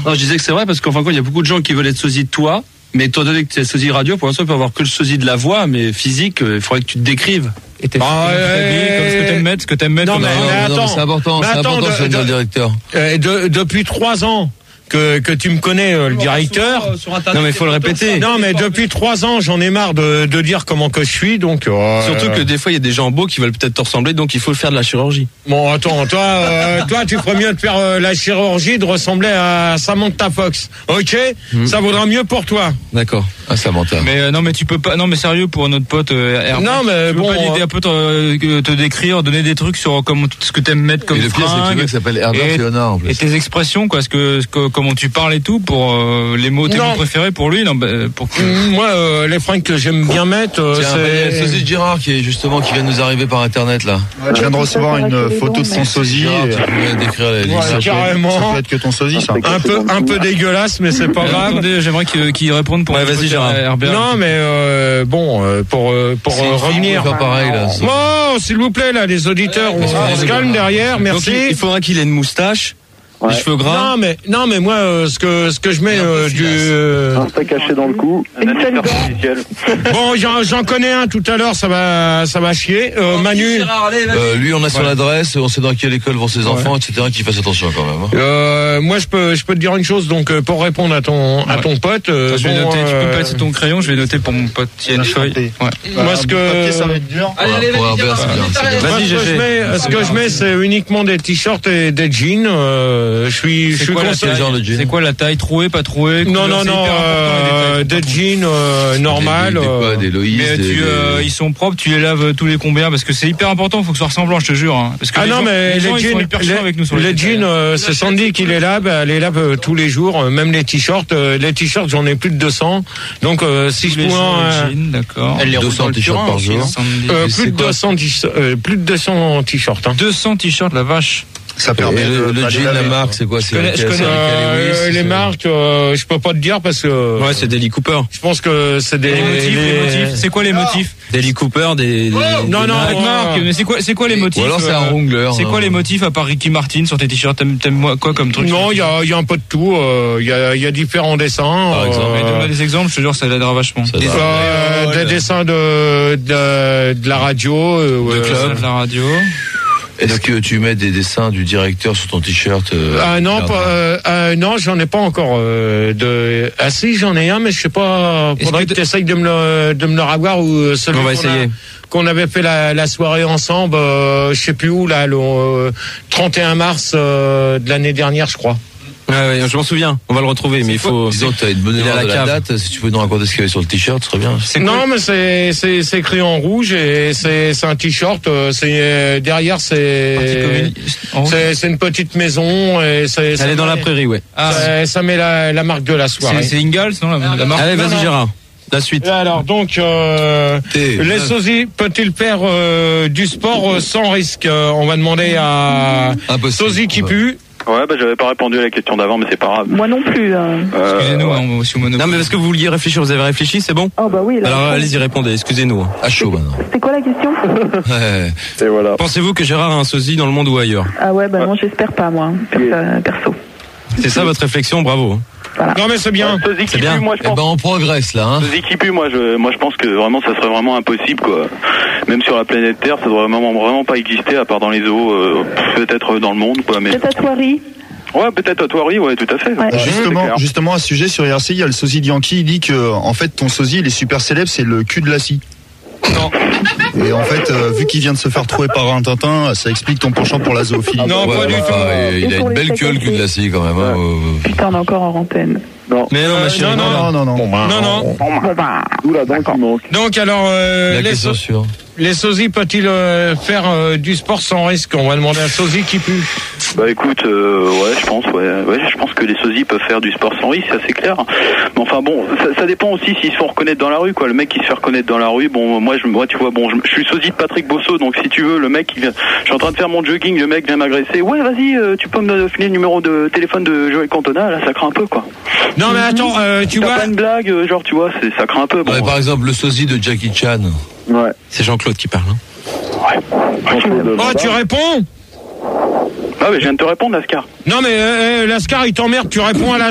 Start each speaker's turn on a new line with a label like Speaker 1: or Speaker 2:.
Speaker 1: Non, je disais que c'est vrai parce qu'en fin de compte, il y a beaucoup de gens qui veulent être sosie de toi. Mais étant donné que tu es sosie radio, pour l'instant, tu peux avoir que le sosie de la voix, mais physique, il faudrait que tu te décrives.
Speaker 2: Et comme ce que t'aimes mettre.
Speaker 3: Non, mais attends.
Speaker 4: C'est important, de dire le directeur.
Speaker 3: Depuis 3 ans que tu me connais, le directeur.
Speaker 1: Non, mais il faut le répéter.
Speaker 3: Non, mais depuis 3 ans, j'en ai marre de dire comment que je suis, donc.
Speaker 1: Surtout que des fois, il y a des gens beaux qui veulent peut-être te ressembler, donc il faut faire de la chirurgie.
Speaker 3: Bon, attends, toi, tu ferais mieux de faire la chirurgie, de ressembler à Samantha Fox. Ok? Ça vaudra mieux pour toi.
Speaker 1: D'accord.
Speaker 4: Ah, Samantha.
Speaker 2: Mais non, mais tu peux pas. Non, mais sérieux, pour notre pote Herbert.
Speaker 3: Non, mais
Speaker 2: tu peux pas l'aider un peu te décrire, donner des trucs sur ce que t'aimes mettre comme
Speaker 4: et le pire, c'est que le mec s'appelle Herbert Léonard, en plus.
Speaker 2: Et tes expressions, quoi, comment tu parles et tout, pour les mots, tes mots préférés pour lui, non, pour que...
Speaker 3: Moi, les fringues que j'aime bien mettre,
Speaker 4: c'est le sosie de Gérard qui vient de nous arriver par internet là.
Speaker 5: Je viens de recevoir une photo de ton sosie.
Speaker 4: Tu peux décrire
Speaker 3: carrément.
Speaker 5: Ça peut être que ton sosie, ça.
Speaker 3: Un peu dégueulasse, mais c'est pas grave.
Speaker 2: Attendez, j'aimerais qu'il réponde pour.
Speaker 1: Ouais, vas-y, Gérard.
Speaker 2: Herbert.
Speaker 3: Non, mais pour revenir.
Speaker 4: Pas pareil là.
Speaker 3: Oh, s'il vous plaît, là, les auditeurs, on se calme derrière, merci.
Speaker 1: Donc, il faudra qu'il ait une moustache. Les cheveux gras.
Speaker 3: Non mais moi ce que je mets
Speaker 6: un steak caché dans le cou, une artificielle.
Speaker 3: Bon, j'en connais un tout à l'heure, ça va chier. Manu.
Speaker 4: Lui, on a son adresse, on sait dans quelle école vont ses enfants, etc. Qu'il fasse attention quand même.
Speaker 3: Moi, je peux te dire une chose, donc pour répondre à ton pote.
Speaker 2: Je vais noter. Tu peux me passer ton crayon, je vais noter pour mon pote. Il y a une feuille.
Speaker 3: Ouais. Moi, ce que
Speaker 5: ça va être dur.
Speaker 3: Ce que je mets, c'est uniquement des t-shirts et des jeans. Je suis
Speaker 2: C'est quoi la taille? Trouée, pas trouée?
Speaker 3: Non, des jeans normales.
Speaker 4: Des Loïs.
Speaker 2: Mais ils sont propres, tu les laves tous les combien? Parce que c'est hyper important, il faut que ce soit ressemblant, je te jure. Hein. Parce que
Speaker 3: mais
Speaker 2: les jeans, avec nous sur
Speaker 3: les jeans, c'est Sandy qui les lave, elle les lave tous les jours, même les t-shirts. Les t-shirts, j'en ai plus de 200. Donc, si je pouvais.
Speaker 2: D'accord.
Speaker 1: Elle les
Speaker 4: 200 t-shirts par jour.
Speaker 3: Plus de 200 t-shirts.
Speaker 2: 200 t-shirts, la vache.
Speaker 5: Ça permet
Speaker 4: le jean, la marque, c'est quoi?
Speaker 2: Je connais
Speaker 3: les marques, je peux pas te dire parce que.
Speaker 1: Ouais, c'est Daily Cooper.
Speaker 3: Je pense que c'est des.
Speaker 2: Les motifs. C'est quoi les motifs?
Speaker 1: Daily Cooper,
Speaker 3: Non,
Speaker 2: marque. Mais c'est quoi les motifs?
Speaker 4: Ou alors c'est un Wrangler.
Speaker 2: C'est quoi les motifs à part Ricky Martin sur tes t-shirts? T'aimes quoi comme truc?
Speaker 3: Non, il y a un peu de tout. Il y a différents dessins.
Speaker 4: Par exemple.
Speaker 2: Donne-moi des exemples, je te jure, ça l'aidera vachement.
Speaker 3: Des dessins de la radio.
Speaker 2: De club, de la radio.
Speaker 4: Est-ce que tu mets des dessins du directeur sur ton t-shirt?
Speaker 3: Non, j'en ai pas encore. Ah si, j'en ai un, mais je sais pas. Faudrait que tu essayes de me le ravoir ou celui
Speaker 1: on va essayer.
Speaker 3: Qu'on avait fait la soirée ensemble. Je sais plus où là, le 31 mars de l'année dernière, je crois.
Speaker 1: Ouais, je m'en souviens. On va le retrouver, mais il faut.
Speaker 4: Disons que t'as une bonne erreur de la date. Si tu peux nous raconter ce qu'il y avait sur le t-shirt, ce serait bien.
Speaker 3: Non, mais c'est écrit en rouge et c'est un t-shirt. Derrière, c'est une petite maison et
Speaker 1: elle est dans la prairie, ouais.
Speaker 3: Ça met la marque de la soirée.
Speaker 2: C'est Ingalls, non, la marque.
Speaker 1: Allez, vas-y, Gérard. La suite.
Speaker 3: Alors donc, les sosies peut-il faire du sport sans risque? On va demander à Sosie qui pue.
Speaker 6: Ouais, j'avais pas répondu à la question d'avant, mais c'est pas grave.
Speaker 7: Moi non plus.
Speaker 2: Excusez-nous, on aussi au Monopoly.
Speaker 1: Non, mais parce que vous vouliez réfléchir, vous avez réfléchi, c'est bon?
Speaker 7: Oh bah oui.
Speaker 1: Alors allez-y, répondez, excusez-nous.
Speaker 4: À chaud maintenant.
Speaker 7: C'est quoi la question?
Speaker 6: Et voilà.
Speaker 1: Pensez-vous que Gérard a un sosie dans le monde ou ailleurs?
Speaker 7: Ah ouais, non, j'espère pas, moi, perso.
Speaker 1: C'est ça votre réflexion, bravo.
Speaker 7: Voilà.
Speaker 3: Non mais c'est bien.
Speaker 6: Sosie qui pue, moi je pense.
Speaker 4: On progresse là.
Speaker 6: Sosie qui pue, moi je pense que vraiment ça serait vraiment impossible quoi. Même sur la planète Terre, ça devrait vraiment pas exister à part dans les eaux, peut-être dans le monde quoi. Mais
Speaker 7: peut-être à Thoiry.
Speaker 6: Ouais, peut-être à Thoiry, ouais, tout à fait.
Speaker 7: Ouais.
Speaker 5: Justement, à ce sujet sur IRC, il y a le sosie de Yankee, il dit que en fait ton sosie il est super célèbre, c'est le cul de la scie.
Speaker 3: Non.
Speaker 5: Et en fait, vu qu'il vient de se faire trouver par un Tintin, ça explique ton penchant pour la zoophilie.
Speaker 3: Non, pas du tout.
Speaker 4: Il a une belle queue, le cul de la scie quand même.
Speaker 7: Putain, on est encore en antenne.
Speaker 6: Non.
Speaker 1: Mais non, ma chérie,
Speaker 3: non.
Speaker 6: D'où la dent qui manque.
Speaker 3: Donc alors, les sosies peut-il faire du sport sans risque? On va demander à Sosie qui pue.
Speaker 6: Bah écoute, je pense que les sosies peuvent faire du sport sans risque, c'est assez clair. Mais enfin bon, ça dépend aussi s'ils se font reconnaître dans la rue, quoi. Le mec qui se fait reconnaître dans la rue, bon, moi tu vois, bon, je suis sosie de Patrick Bosso, donc si tu veux, le mec, je suis en train de faire mon jogging, le mec vient m'agresser. Ouais, vas-y, tu peux me filer le numéro de téléphone de Joël Cantona, là, ça craint un peu, quoi.
Speaker 3: Non mais attends, tu vois.
Speaker 6: Pas une blague, genre, tu vois, ça craint un peu. Bon,
Speaker 4: par exemple, le sosie de Jackie Chan.
Speaker 6: Ouais.
Speaker 1: C'est Jean-Claude qui parle.
Speaker 3: Oh, tu réponds?
Speaker 6: Ah mais je viens de te répondre, Lascar.
Speaker 3: Non mais Lascar il t'emmerde, tu réponds à la